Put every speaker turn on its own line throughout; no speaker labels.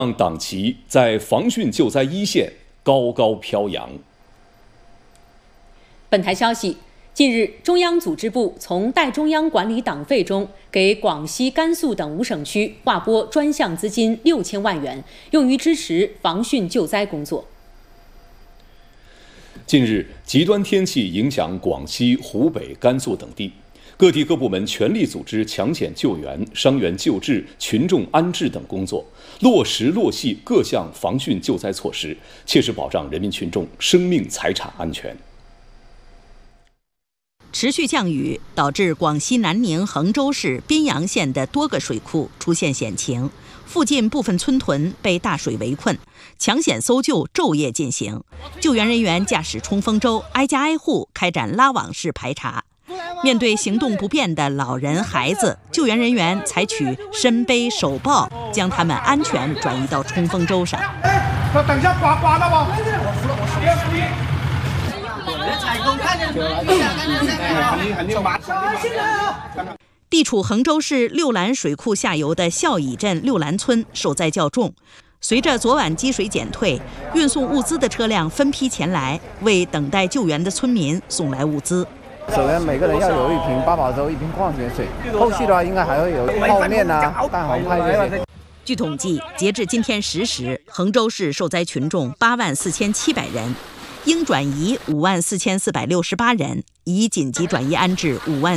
让党旗在防汛救灾一线高高飘扬。
本台消息，近日，中央组织部从代中央管理党费中给广西、甘肃等5省区划拨专项资金6000万元，用于支持防汛救灾工作。
近日，极端天气影响广西、湖北、甘肃等地。各地各部门全力组织抢险救援、伤员救治、群众安置等工作，落实落细各项防汛救灾措施，切实保障人民群众生命财产安全。
持续降雨导致广西南宁衡州市宾阳县的多个水库出现险情，附近部分村屯被大水围困，抢险搜救昼夜进行，救援人员驾驶冲锋舟挨家挨户开展拉网式排查。面对行动不便的老人、孩子，救援人员采取身背手抱，将他们安全转移到冲锋舟上。
等一下，刮到吗？
地处衡州市六兰水库下游的孝乙镇六兰村受灾较重。随着昨晚积水减退，运送物资的车辆分批前来，为等待救援的村民送来物资。
首先，每个人要有1瓶八宝粥、1瓶矿泉水。后续的话，应该还会有泡面啊、蛋黄派这些。
据统计，截至今天10时，衡州市受灾群众84700人，应转移54468人，已紧急转移安置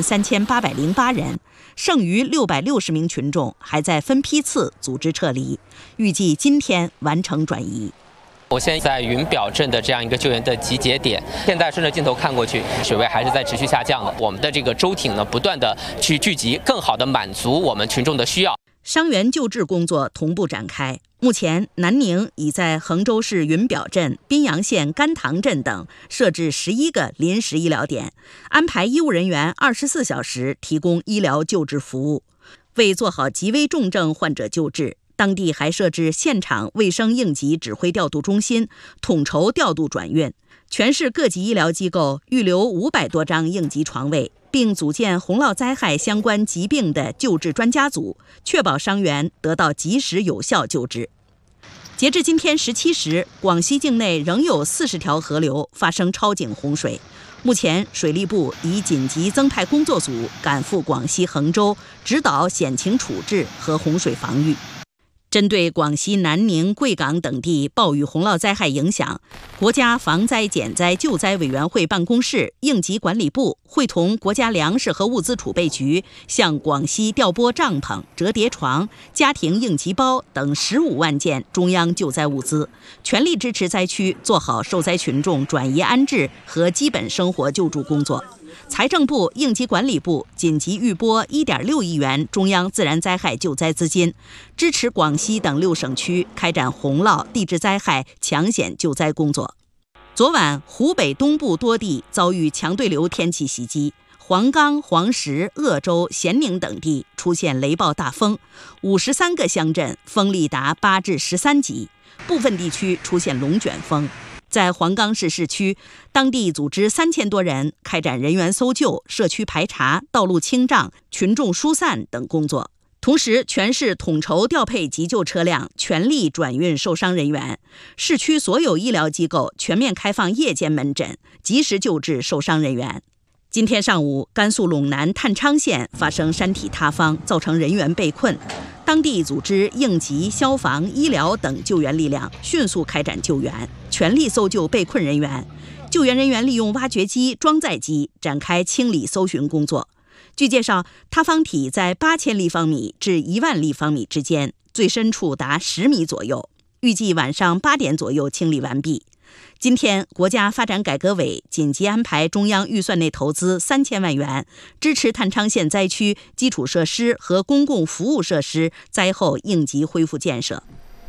53808人，剩余660名群众还在分批次组织撤离，预计今天完成转移。
我现在在云表镇的这样一个救援的集结点，现在顺着镜头看过去，水位还是在持续下降的。我们的这个舟艇呢，不断的去聚集，更好的满足我们群众的需要。
伤员救治工作同步展开。目前，南宁已在衡州市云表镇、宾阳县甘塘镇等设置11个临时医疗点，安排医务人员24小时提供医疗救治服务。为做好极危重症患者救治，当地还设置现场卫生应急指挥调度中心，统筹调度转运。全市各级医疗机构预留500多张应急床位，并组建洪涝灾害相关疾病的救治专家组，确保伤员得到及时有效救治。截至今天17时，广西境内仍有40条河流发生超警洪水。目前，水利部已紧急增派工作组赶赴广西衡州，指导险情处置和洪水防御。针对广西南宁、贵港等地暴雨洪涝灾害影响，国家防灾减灾救灾委员会办公室、应急管理部会同国家粮食和物资储备局，向广西调拨帐篷、折叠床、家庭应急包等15万件中央救灾物资，全力支持灾区做好受灾群众转移安置和基本生活救助工作。财政部、应急管理部紧急预拨1.6亿元中央自然灾害救灾资金，支持广西等6省区开展洪涝、地质灾害抢险救灾工作。昨晚，湖北东部多地遭遇强对流天气袭击，黄冈、黄石、鄂州、咸宁等地出现雷暴大风，53个乡镇风力达8至13级，部分地区出现龙卷风。在黄冈市市区，当地组织3000多人开展人员搜救、社区排查、道路清障、群众疏散等工作。同时，全市统筹调配急救车辆，全力转运受伤人员。市区所有医疗机构全面开放夜间门诊，及时救治受伤人员。今天上午，甘肃陇南探昌县发生山体塌方，造成人员被困。当地组织应急、消防、医疗等救援力量，迅速开展救援，全力搜救被困人员。救援人员利用挖掘机、装载机展开清理搜寻工作。据介绍，塌方体在8000立方米至1万立方米之间，最深处达10米左右。预计晚上8点左右清理完毕。今天，国家发展改革委紧急安排中央预算内投资3000万元，支持探昌县灾区基础设施和公共服务设施灾后应急恢复建设。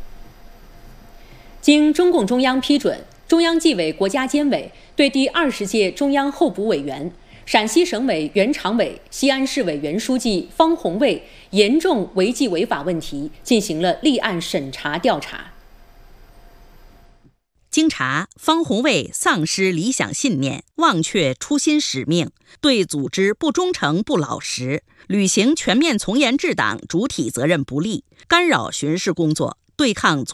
经中共中央批准，中央纪委国家监委对第20届中央候补委员、陕西省委原常委、西安市委原书记方红卫严重违纪违法问题进行了立案审查调查。
经查，方红卫丧失理想信念，忘却初心使命，对组织不忠诚不老实，履行全面从严治党主体责任不力，干扰巡视工作，对抗